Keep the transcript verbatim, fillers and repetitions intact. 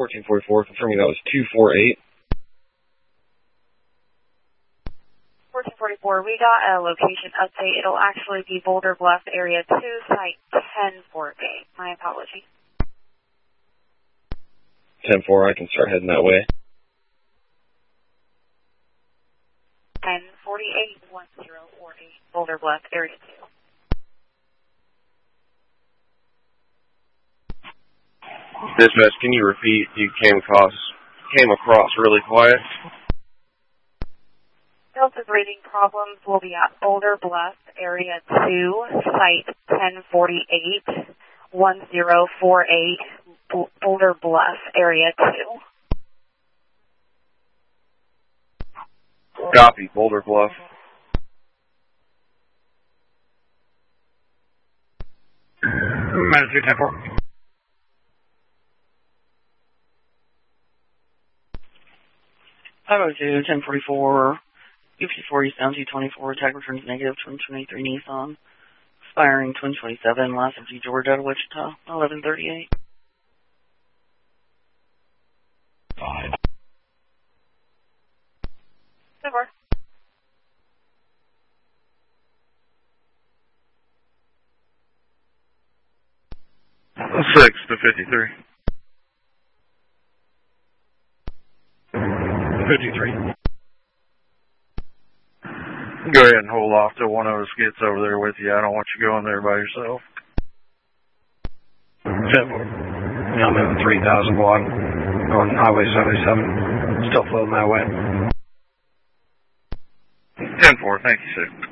fourteen forty-four, confirming that was two four eight. fourteen forty-four, we got a location update. It'll actually be Boulder Bluff Area two, Site ten forty-eight. My apologies. ten four, I can start heading that way. ten forty-eight, one zero four eight, Boulder Bluff Area two. Dispatch, can you repeat? You came across, came across really quiet. Delta breathing problems will be at Boulder Bluff Area two, Site ten forty-eight, one zero four eight, Boulder Bluff Area two. Copy, Boulder Bluff. Magnitude ten four. five oh two, ten forty-four, U fifty-four eastbound two twenty-four, tag returns negative, twenty twenty-three Nissan, expiring twenty twenty-seven, last of G Georgia to Wichita, eleven thirty-eight. Five. Over. Six to fifty-three. fifty-three. Go ahead and hold off till one of us gets over there with you. I don't want you going there by yourself. ten four. Yeah, I'm moving three thousand watt on Highway seventy-seven. Still floating that way. ten four, thank you, sir.